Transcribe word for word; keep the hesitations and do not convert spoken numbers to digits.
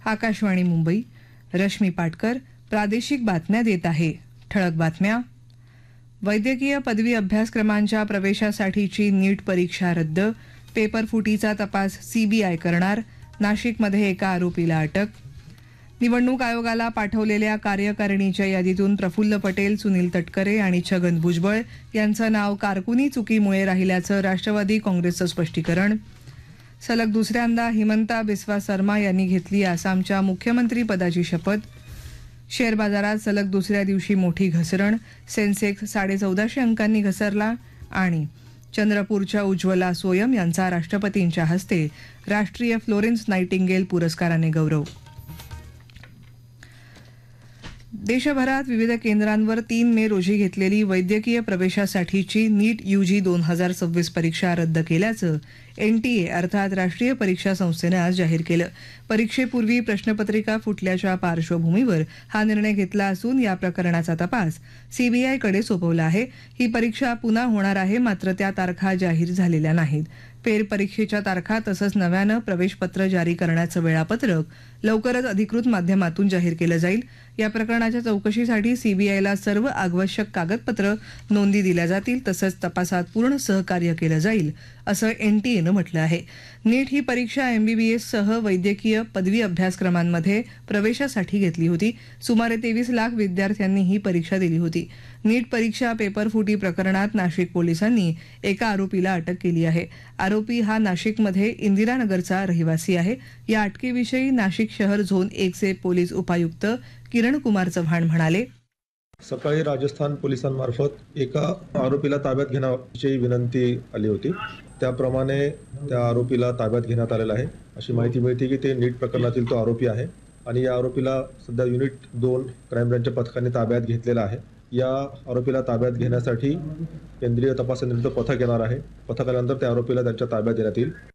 आकाशवाणी मुंबई. रश्मी पाटकर प्रादेशिक बातम्या देत आहे. ठळक बातम्या. वैद्यकीय पदवी अभ्यासक्रमांच्या प्रवेशासाठीची नीट परीक्षा रद्द. पेपरफुटीचा तपास सीबीआय करणार. नाशिकमध्ये एका आरोपीला अटक. निवडणूक आयोगाला पाठवलेल्या कार्यकारिणीच्या यादीतून प्रफुल्ल पटेल, सुनील तटकरे आणि छगन भुजबळ यांचं नाव कारकुनी चुकीमुळे राहिल्याचं राष्ट्रवादी काँग्रेसचं स्पष्टीकरण. सलग दुसऱ्यांदा हिमंता बिस्वा सर्मा यांनी घेतली आसामच्या मुख्यमंत्रीपदाची शपथ. शेअर बाजारात सलग दुसऱ्या दिवशी मोठी घसरण. सेन्सेक्स साडेचौदाशे अंकांनी घसरला. आणि चंद्रपूरच्या उज्ज्वला सोयम यांचा राष्ट्रपतींच्या हस्ते राष्ट्रीय फ्लोरेन्स नाइटिंगेल पुरस्काराने गौरव. देशभरात विविध केंद्रांवर तीन मे रोजी घेतलेली वैद्यकीय प्रवेशासाठीची नीट यूजी दोन हजार सव्वीस परीक्षा रद्द केल्याचं एनटीए अर्थात राष्ट्रीय परीक्षा संस्थेनं आज जाहीर केलं. परीक्षेपूर्वी प्रश्नपत्रिका फुटल्याच्या पार्श्वभूमीवर हा निर्णय घेतला असून या प्रकरणाचा तपास सीबीआयकडे सोपवला आहे. ही परीक्षा पुन्हा होणार आहे, मात्र त्या तारखा जाहीर झालेल्या नाहीत. फेरपरीक्षेच्या तारखा तसंच नव्यानं प्रवेशपत्र जारी करण्याचं वेळापत्रक लवकरच अधिकृत माध्यमातून जाहीर केलं जाईल. या प्रकरणाच्या चौकशीसाठी सीबीआयला सर्व आवश्यक कागदपत्र नोंदी दिल्या जातील, तसंच तपासात पूर्ण सहकार्य केलं जाईल असं एनटीएनं म्हटलं आहे. नीट ही परीक्षा एमबीबीएस सह वैद्यकीय पदवी अभ्यासक्रमांमध्ये प्रवेशासाठी घेतली होती. सुमारे तेवीस लाख विद्यार्थ्यांनी ही परीक्षा दिली होती. नीट परीक्षा पेपरफुटी प्रकरणात नाशिक पोलिसांनी एका आरोपीला अटक केली आहे. आरोपी हा नाशिकमध्ये इंदिरानगरचा रहिवासी आहे. या अटकेविषयी नाशिक शहर झोन एकचे पोलीस उपायुक्त किरण कुमार चव्हाण म्हणाले, सकाळी राजस्थान पोलिसांमार्फत एका आरोपीला ताब्यात घेण्याची विनंती आली होती. त्याप्रमाणे त्या आरोपीला ताब्यात घेण्यात आलेला आहे. अशी माहिती मिळते की ते नीट प्रकरणातील तो आरोपी आहे आणि या आरोपीला सध्या युनिट दोन क्राईम ब्रँचच्या पथकाने ताब्यात घेतलेला आहे. या आरोपीला ताब्यात घेण्यासाठी केंद्रीय तपास यंत्रणेचं पथक येणार आहे. पथकानंतर त्या आरोपीला त्यांच्या ताब्यात देण्यात येईल.